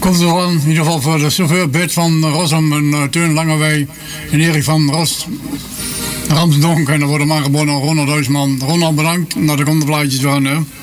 Komt er aan, in ieder geval voor de chauffeur Bert van Rossum en Teun Langewij en Erik van Rost. Ramsdonk en dan wordt hem aangeboden aan Ronald Huisman. Ronald, bedankt. Nou, daar komt de plaatjes van.